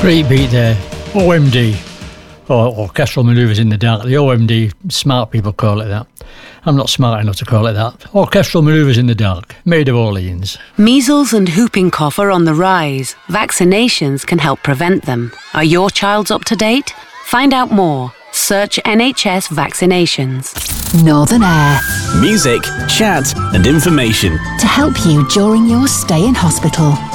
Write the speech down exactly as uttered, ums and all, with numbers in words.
Great beat there. O M D, or Orchestral Manoeuvres in the Dark. The O M D, smart people call it that. I'm not smart enough to call it that. Orchestral Manoeuvres in the Dark, Maid of Orleans. Measles and whooping cough are on the rise. Vaccinations can help prevent them. Are your child's up to date? Find out more. Search N H S vaccinations. Northern Air. Music, chat and information. To help you during your stay in hospital.